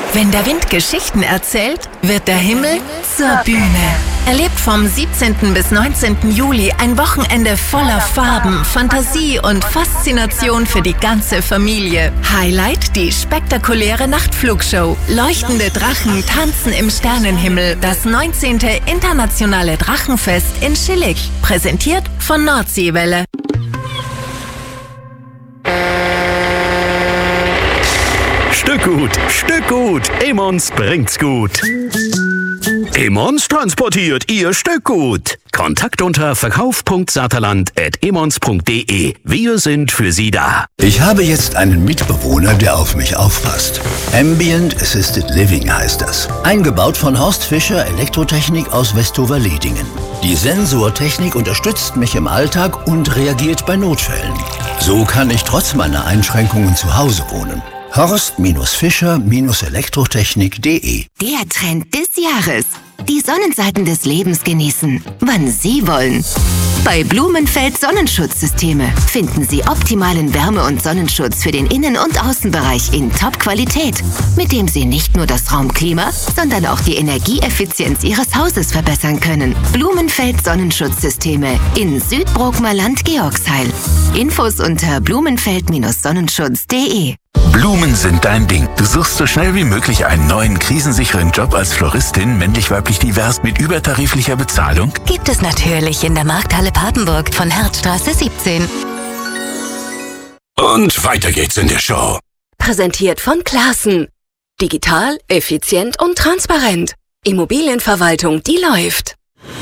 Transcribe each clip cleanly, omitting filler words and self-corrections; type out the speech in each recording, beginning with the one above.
Wenn der Wind Geschichten erzählt, wird der Himmel zur Bühne. Erlebt vom 17. bis 19. Juli ein Wochenende voller Farben, Fantasie und Faszination für die ganze Familie. Highlight die spektakuläre Nachtflugshow. Leuchtende Drachen tanzen im Sternenhimmel. Das 19. Internationale Drachenfest in Schillig. Präsentiert von Nordseewelle. Stück gut, Emmons bringt's gut. Emmons transportiert Ihr Stückgut. Kontakt unter verkauf.saterland@emmons.de. Wir sind für Sie da. Ich habe jetzt einen Mitbewohner, der auf mich aufpasst. Ambient Assisted Living heißt das. Eingebaut von Horst Fischer Elektrotechnik aus Westover-Ledingen. Die Sensortechnik unterstützt mich im Alltag und reagiert bei Notfällen. So kann ich trotz meiner Einschränkungen zu Hause wohnen. Horst-Fischer-Elektrotechnik.de. Der Trend des Jahres. Die Sonnenseiten des Lebens genießen, wann Sie wollen. Bei Blumenfeld Sonnenschutzsysteme finden Sie optimalen Wärme- und Sonnenschutz für den Innen- und Außenbereich in Top-Qualität, mit dem Sie nicht nur das Raumklima, sondern auch die Energieeffizienz Ihres Hauses verbessern können. Blumenfeld Sonnenschutzsysteme in Südbrookmerland Georgsheil. Infos unter blumenfeld-sonnenschutz.de. Blumen sind dein Ding. Du suchst so schnell wie möglich einen neuen, krisensicheren Job als Floristin, männlich-weiblich divers mit übertariflicher Bezahlung? Gibt es natürlich in der Markthalle Papenburg von Herzstraße 17. Und weiter geht's in der Show. Präsentiert von Classen. Digital, effizient und transparent. Immobilienverwaltung, die läuft.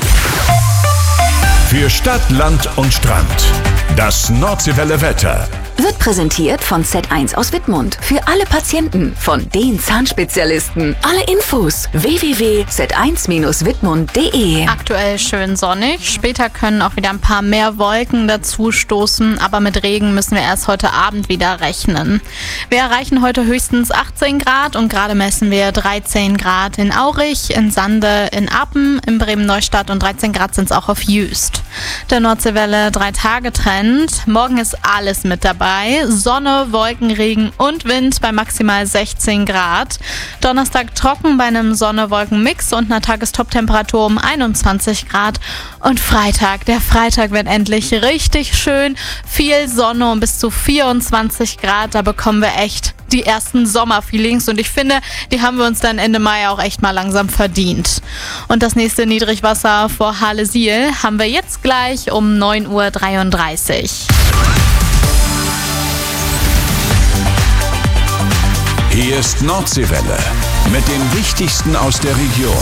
Für Stadt, Land und Strand. Das Nordseewelle Wetter. Wird präsentiert von Z1 aus Wittmund. Für alle Patienten von den Zahnspezialisten. Alle Infos www.z1-wittmund.de. Aktuell schön sonnig. Später können auch wieder ein paar mehr Wolken dazu stoßen. Aber mit Regen müssen wir erst heute Abend wieder rechnen. Wir erreichen heute höchstens 18 Grad und gerade messen wir 13 Grad in Aurich, in Sande, in Appen, in Bremen-Neustadt und 13 Grad sind es auch auf Jüst. Der Nordseewelle 3-Tage-Trend. Morgen ist alles mit dabei. Sonne, Wolken, Regen und Wind bei maximal 16 Grad. Donnerstag trocken bei einem Sonne-Wolken-Mix und einer Tagestop-Temperatur um 21 Grad. Und Freitag, der Freitag wird endlich richtig schön. Viel Sonne und bis zu 24 Grad. Da bekommen wir echt die ersten Sommerfeelings und ich finde, die haben wir uns dann Ende Mai auch echt mal langsam verdient. Und das nächste Niedrigwasser vor Halesiel haben wir jetzt gleich um 9:33 Uhr. Hier ist Nordseewelle mit dem Wichtigsten aus der Region.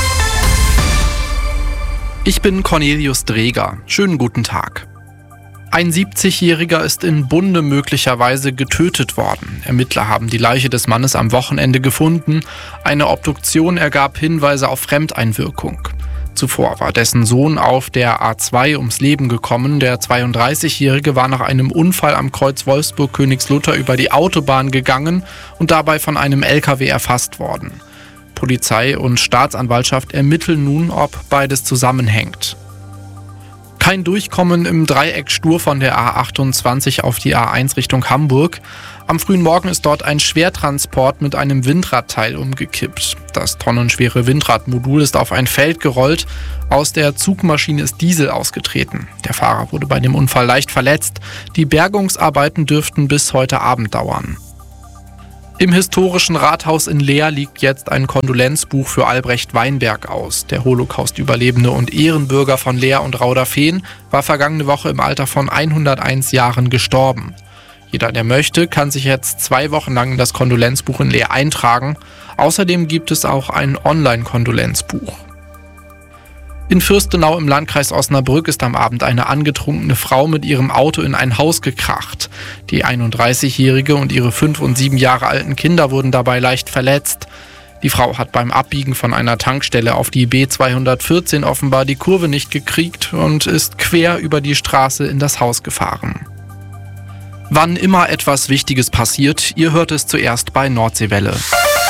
Ich bin Cornelius Dreger. Schönen guten Tag. Ein 70-Jähriger ist in Bunde möglicherweise getötet worden. Ermittler haben die Leiche des Mannes am Wochenende gefunden. Eine Obduktion ergab Hinweise auf Fremdeinwirkung. Zuvor war dessen Sohn auf der A2 ums Leben gekommen. Der 32-Jährige war nach einem Unfall am Kreuz Wolfsburg-Königslutter über die Autobahn gegangen und dabei von einem LKW erfasst worden. Polizei und Staatsanwaltschaft ermitteln nun, ob beides zusammenhängt. Kein Durchkommen im Dreieck Stur von der A28 auf die A1 Richtung Hamburg. Am frühen Morgen ist dort ein Schwertransport mit einem Windradteil umgekippt. Das tonnenschwere Windradmodul ist auf ein Feld gerollt. Aus der Zugmaschine ist Diesel ausgetreten. Der Fahrer wurde bei dem Unfall leicht verletzt. Die Bergungsarbeiten dürften bis heute Abend dauern. Im historischen Rathaus in Leer liegt jetzt ein Kondolenzbuch für Albrecht Weinberg aus. Der Holocaust-Überlebende und Ehrenbürger von Leer und Rauderfehn war vergangene Woche im Alter von 101 Jahren gestorben. Jeder, der möchte, kann sich jetzt 2 Wochen lang in das Kondolenzbuch in Leer eintragen. Außerdem gibt es auch ein Online-Kondolenzbuch. In Fürstenau im Landkreis Osnabrück ist am Abend eine angetrunkene Frau mit ihrem Auto in ein Haus gekracht. Die 31-Jährige und ihre 5 und 7 Jahre alten Kinder wurden dabei leicht verletzt. Die Frau hat beim Abbiegen von einer Tankstelle auf die B214 offenbar die Kurve nicht gekriegt und ist quer über die Straße in das Haus gefahren. Wann immer etwas Wichtiges passiert, ihr hört es zuerst bei Nordseewelle.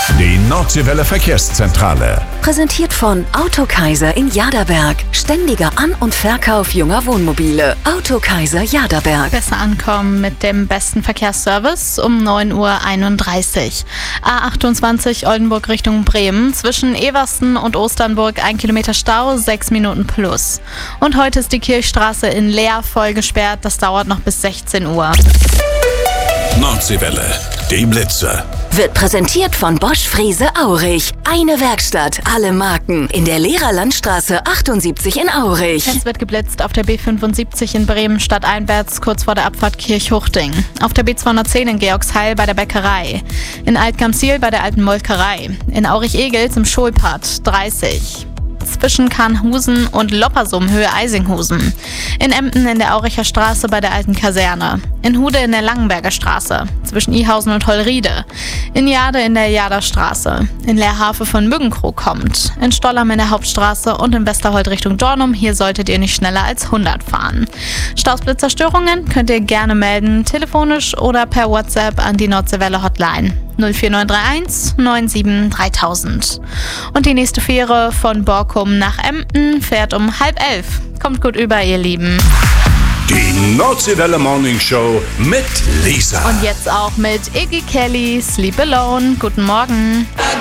Die Nordseewelle Verkehrszentrale. Präsentiert von Autokaiser in Jaderberg. Ständiger An- und Verkauf junger Wohnmobile. Autokaiser Jaderberg. Besser ankommen mit dem besten Verkehrsservice um 9:31 Uhr. A28 Oldenburg Richtung Bremen. Zwischen Eversten und Osternburg 1 Kilometer Stau, 6 Minuten plus. Und heute ist die Kirchstraße in Leer voll gesperrt. Das dauert noch bis 16 Uhr. Nordseewelle, die Blitzer. Wird präsentiert von Bosch Frese Aurich. Eine Werkstatt, alle Marken. In der Lehrerlandstraße 78 in Aurich. Es wird geblitzt auf der B75 in Bremen stadteinwärts, kurz vor der Abfahrt Kirchhuchting. Auf der B210 in Georgsheil bei der Bäckerei. In Altgamsiel bei der alten Molkerei. In Aurich-Egels im Schulpad 30. Zwischen Kahnhusen und Loppersum Höhe Eisinghusen. In Emden in der Auricher Straße bei der alten Kaserne. In Hude in der Langenberger Straße. Zwischen Ihausen und Hollriede. In Jade in der Jaderstraße. In Leerhafe von Müggenkrog kommt. In Stollham in der Hauptstraße und in Westerhold Richtung Dornum. Hier solltet ihr nicht schneller als 100 fahren. Stausblitzerstörungen könnt ihr gerne melden, telefonisch oder per WhatsApp an die Nordseewelle Hotline 04931 97 3000. Und die nächste Fähre von Borkum nach Emden fährt um 10:30. Kommt gut über, ihr Lieben. Die Nordseewelle Morning Show mit Lisa. Und jetzt auch mit Iggy Kelly, Sleep Alone. Guten Morgen.